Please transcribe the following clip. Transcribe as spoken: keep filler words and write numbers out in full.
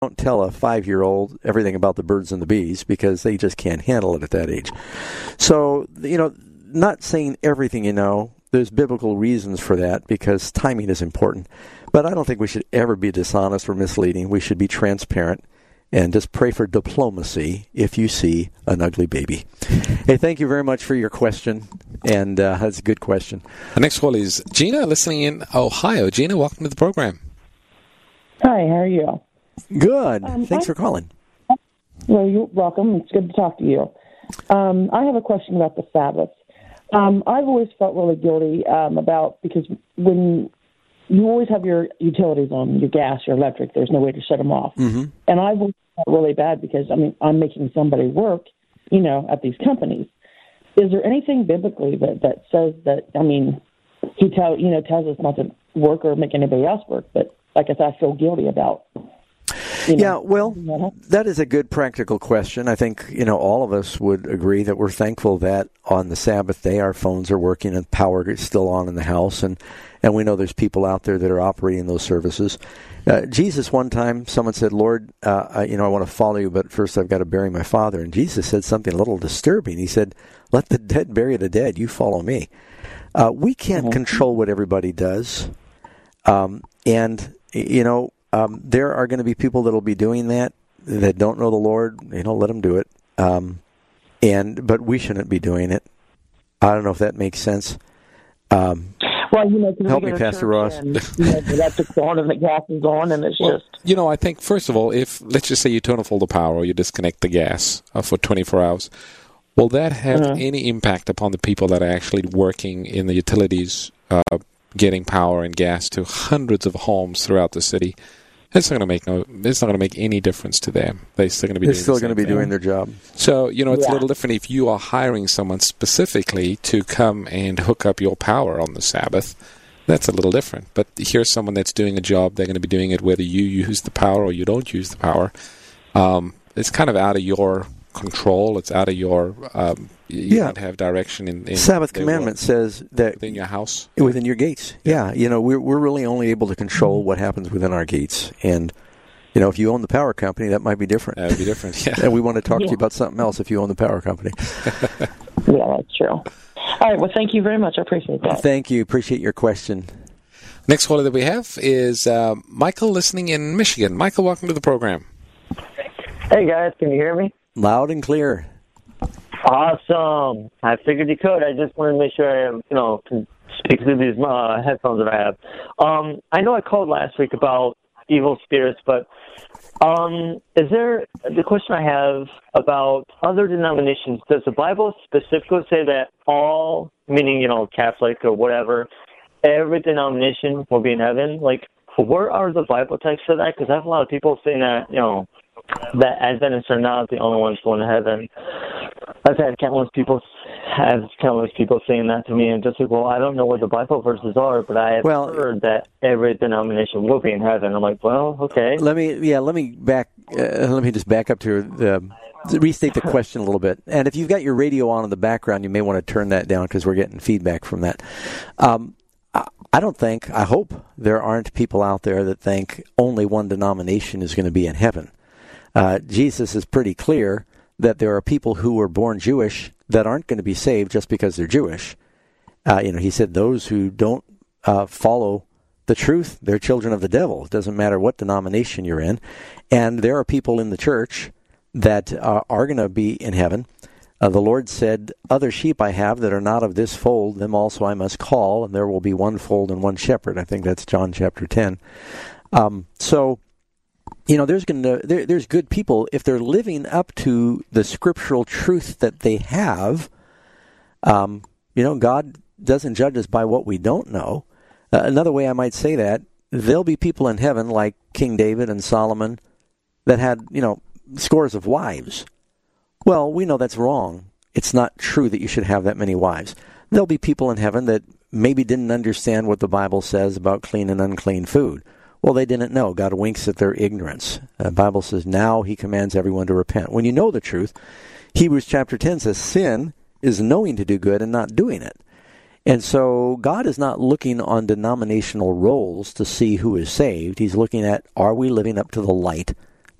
don't tell a five-year-old everything about the birds and the bees because they just can't handle it at that age. So, you know, not saying everything you know, there's biblical reasons for that because timing is important. But I don't think we should ever be dishonest or misleading. We should be transparent and just pray for diplomacy if you see an ugly baby. Hey, thank you very much for your question, and uh, that's a good question. The next call is Gina, listening in Ohio. Gina, welcome to the program. Hi, how are you? Good. Um, Thanks I, for calling. Well, you're welcome. It's good to talk to you. Um, I have a question about the Sabbath. Um, I've always felt really guilty um, about, because when you always have your utilities on, your gas, your electric, there's no way to shut them off. Mm-hmm. And I've always felt really bad because, I mean, I'm making somebody work, you know, at these companies. Is there anything biblically that, that says that, I mean, he tell, you know, tells us not to work or make anybody else work, but like I said, I feel guilty about. You know, yeah, well, that is a good practical question. I think, you know, all of us would agree that we're thankful that on the Sabbath day our phones are working and power is still on in the house, and, and we know there's people out there that are operating those services. Uh, Jesus, one time, someone said, Lord, uh, I, you know, I want to follow you, but first I've got to bury my father. And Jesus said something a little disturbing. He said, let the dead bury the dead. You follow me. Uh, we can't mm-hmm. control what everybody does. Um, and, you know, Um, there are going to be people that will be doing that that don't know the Lord. You know, let them do it. Um, and but we shouldn't be doing it. I don't know if that makes sense. Um, well, you know, help me, Pastor Ross. And, you know, the electric's on and the gas is on, and it's well, just. You know, I think first of all, if let's just say you turn off all the power or you disconnect the gas uh, for twenty-four hours, will that have uh-huh. any impact upon the people that are actually working in the utilities, uh, getting power and gas to hundreds of homes throughout the city? It's not going to make no. It's not going to make any difference to them. They're still going to be. They're doing still the going to be thing. doing their job. So you know, it's yeah. a little different if you are hiring someone specifically to come and hook up your power on the Sabbath. That's a little different. But here's someone that's doing a job. They're going to be doing it whether you use the power or you don't use the power. Um, it's kind of out of your control. It's out of your. Um, you yeah. don't have direction in. in Sabbath commandment says that within your house, within your gates. Yeah, yeah. You know, we're we're really only able to control what happens within our gates, and you know, if you own the power company, that might be different. That would be different. Yeah. And we want to talk yeah. to you about something else if you own the power company. Yeah, that's true. All right. Well, thank you very much. I appreciate that. Thank you. Appreciate your question. Next caller that we have is uh, Michael, listening in Michigan. Michael, welcome to the program. Hey, guys. Can you hear me? Loud and clear. Awesome. I figured you could. I just wanted to make sure I, you know, can speak through these uh, headphones that I have. Um, I know I called last week about evil spirits, but um, is there the question I have about other denominations? Does the Bible specifically say that all, meaning, you know, Catholic or whatever, every denomination will be in heaven? Like, where are the Bible texts for that? Because I have a lot of people saying that, you know, that Adventists are not the only ones going to heaven. I've had countless people have countless people saying that to me, and just like, well, I don't know what the Bible verses are, but I have well, heard that every denomination will be in heaven. I'm like, well, okay. Let me, yeah, let me back. Uh, let me just back up to the restate the question a little bit. And if you've got your radio on in the background, you may want to turn that down because we're getting feedback from that. Um, I don't think, I hope there aren't people out there that think only one denomination is going to be in heaven. Uh, Jesus is pretty clear that there are people who were born Jewish that aren't going to be saved just because they're Jewish. Uh, you know, he said those who don't uh, follow the truth, they're children of the devil. It doesn't matter what denomination you're in. And there are people in the church that uh, are going to be in heaven. Uh, the Lord said, other sheep I have that are not of this fold, them also I must call, and there will be one fold and one shepherd. I think that's John chapter ten. Um, so, you know, there's going to there, there's good people if they're living up to the scriptural truth that they have. Um, you know, God doesn't judge us by what we don't know. Uh, another way I might say that, there'll be people in heaven like King David and Solomon that had, you know, scores of wives. Well, we know that's wrong. It's not true that you should have that many wives. There'll be people in heaven that maybe didn't understand what the Bible says about clean and unclean food. Well, they didn't know. God winks at their ignorance. The Bible says, now he commands everyone to repent. When you know the truth, Hebrews chapter ten says, sin is knowing to do good and not doing it. And so God is not looking on denominational roles to see who is saved. He's looking at, are we living up to the light